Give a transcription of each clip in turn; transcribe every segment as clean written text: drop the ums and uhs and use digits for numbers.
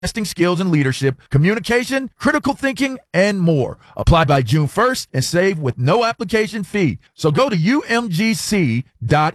testing skills and leadership, communication, critical thinking, and more. Apply by June 1st and save with no application fee. So go to umgc.edu.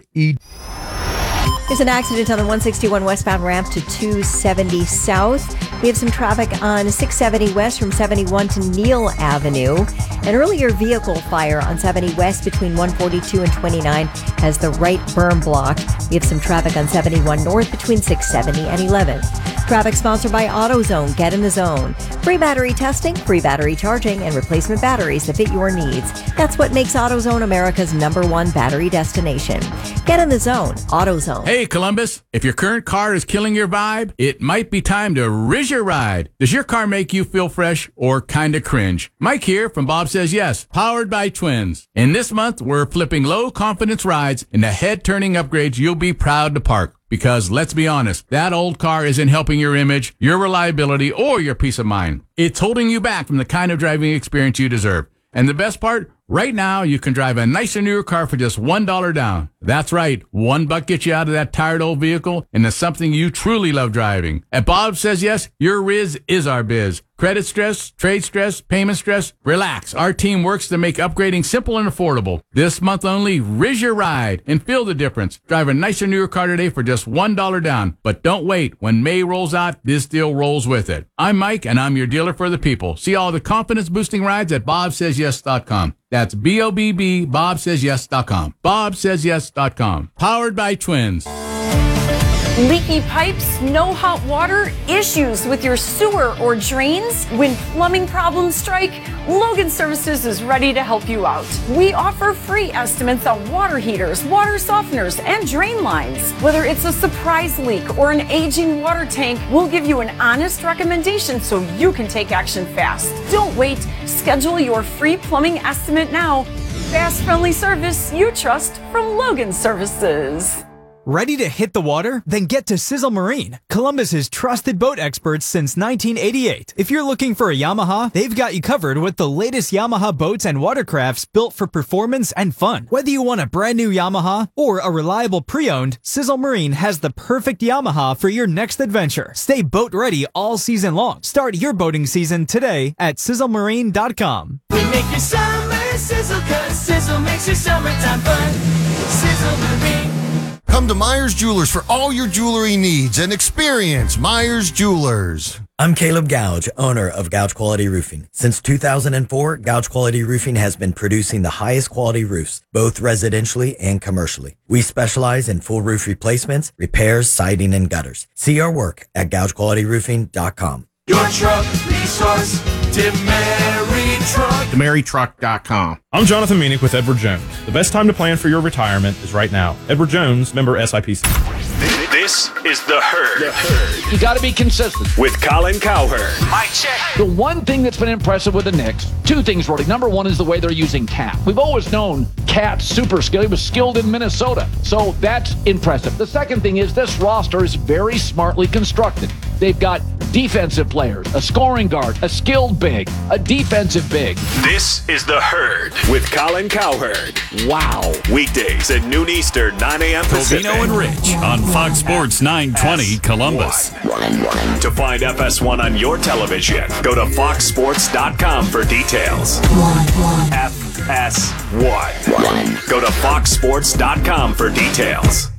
There's an accident on the 161 westbound ramp to 270 south. We have some traffic on 670 west from 71 to Neal Avenue. An earlier vehicle fire on 70 west between 142 and 29 has the right berm blocked. We have some traffic on 71 north between 670 and 11th. Traffic sponsored by AutoZone. Get in the zone. Free battery testing, free battery charging, and replacement batteries that fit your needs. That's what makes AutoZone America's #1 battery destination. Get in the zone. AutoZone. Hey, Columbus, if your current car is killing your vibe, it might be time to riz your ride. Does your car make you feel fresh or kind of cringe? Mike here from Bob Says Yes, powered by Twins. And this month, we're flipping low-confidence rides into head-turning upgrades you'll be proud to park. Because, let's be honest, that old car isn't helping your image, your reliability, or your peace of mind. It's holding you back from the kind of driving experience you deserve. And the best part? Right now, you can drive a nicer, newer car for just $1 down. That's right. $1 gets you out of that tired old vehicle into something you truly love driving. At Bob Says Yes, your Riz is our biz. Credit stress, trade stress, payment stress, relax. Our team works to make upgrading simple and affordable. This month only, Riz your ride and feel the difference. Drive a nicer, newer car today for just $1 down. But don't wait. When May rolls out, this deal rolls with it. I'm Mike, and I'm your dealer for the people. See all the confidence-boosting rides at bobsaysyes.com. That's B-O-B-B, bobsaysyes.com. bobsaysyes.com. Powered by Twins. Leaky pipes, no hot water, issues with your sewer or drains? When plumbing problems strike, Logan Services is ready to help you out. We offer free estimates on water heaters, water softeners, and drain lines. Whether it's a surprise leak or an aging water tank, we'll give you an honest recommendation so you can take action fast. Don't wait. Schedule your free plumbing estimate now. Fast, friendly service you trust from Logan Services. Ready to hit the water? Then get to Sizzle Marine, Columbus's trusted boat experts since 1988. If you're looking for a Yamaha, they've got you covered with the latest Yamaha boats and watercrafts built for performance and fun. Whether you want a brand new Yamaha or a reliable pre-owned, Sizzle Marine has the perfect Yamaha for your next adventure. Stay boat ready all season long. Start your boating season today at sizzlemarine.com. We make your summer sizzle, 'cause Sizzle makes your summertime fun. Sizzle Marine. Come to Myers Jewelers for all your jewelry needs and experience Myers Jewelers. I'm Caleb Gouge, owner of Gouge Quality Roofing. Since 2004, Gouge Quality Roofing has been producing the highest quality roofs, both residentially and commercially. We specialize in full roof replacements, repairs, siding, and gutters. See our work at gougequalityroofing.com. Your truck resource, DeMary Truck. DeMaryTruck.com. I'm Jonathan Meanick with Edward Jones. The best time to plan for your retirement is right now. Edward Jones, member SIPC. This is The Herd. You got to be consistent. With Colin Cowherd. Mic check. The one thing that's been impressive with the Knicks, two things really. Number one is the way they're using Cat. We've always known Cat's super skill. He was skilled in Minnesota. So that's impressive. The second thing is this roster is very smartly constructed. They've got defensive players, a scoring guard, a skilled big, a defensive big. This is The Herd with Colin Cowherd. Wow. Weekdays at noon Eastern, 9 a.m. Pacific. Covino and Rich on Fox Sports 920 Columbus. To find FS1 on your television, go to foxsports.com for details. FS1. Go to foxsports.com for details.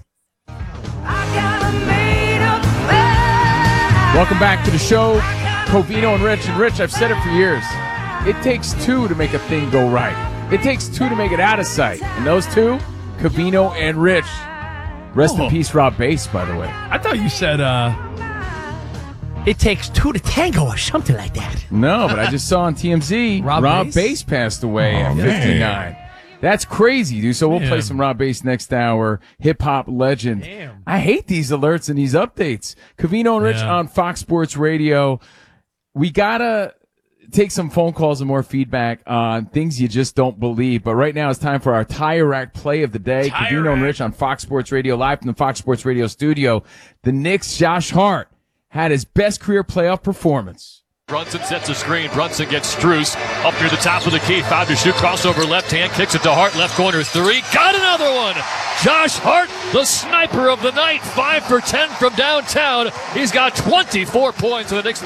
Welcome back to the show, Covino and Rich. And Rich, I've said it for years. It takes two to make a thing go right. It takes two to make it out of sight. And those two, Covino and Rich. Rest in peace, Rob Bass, by the way. I thought you said it takes two to tango or something like that. No, but I just saw on TMZ, Rob Bass passed away at 59. That's crazy, dude. So we'll play some Rob Bass next hour. Hip-hop legend. Damn. I hate these alerts and these updates. Covino and Rich on Fox Sports Radio. We got to take some phone calls and more feedback on things you just don't believe. But right now it's time for our Tire Rack play of the day. Covino and Rich on Fox Sports Radio, live from the Fox Sports Radio studio. The Knicks' Josh Hart had his best career playoff performance Brunson sets a screen. Brunson gets Strus up near the top of the key. 5 to shoot. Crossover left hand. Kicks it to Hart. Left corner 3. Got another one. Josh Hart, the sniper of the night. 5 for 10 from downtown. He's got 24 points. The Knicks